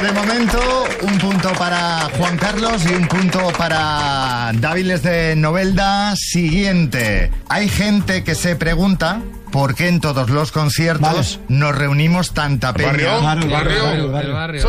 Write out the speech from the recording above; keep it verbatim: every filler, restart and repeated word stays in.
de momento, un punto para Juan Carlos y un punto para Dáviles de Novelda. Siguiente. Hay gente que se pregunta ¿por qué en todos los conciertos vale. nos reunimos tanta peña? Barrio, Claro, barrio, barrio, barrio, barrio.